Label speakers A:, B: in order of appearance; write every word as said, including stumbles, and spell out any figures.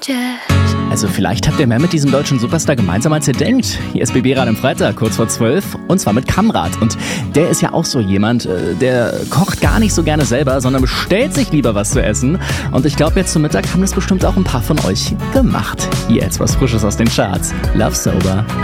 A: Also vielleicht habt ihr mehr mit diesem deutschen Superstar gemeinsam, als ihr denkt. Hier ist B B-Rad am Freitag, kurz vor zwölf, und zwar mit Kamrat. Und der ist ja auch so jemand, der kocht gar nicht so gerne selber, sondern bestellt sich lieber was zu essen. Und ich glaube, jetzt zum Mittag haben das bestimmt auch ein paar von euch gemacht. Hier jetzt was Frisches aus den Charts. Love Sober.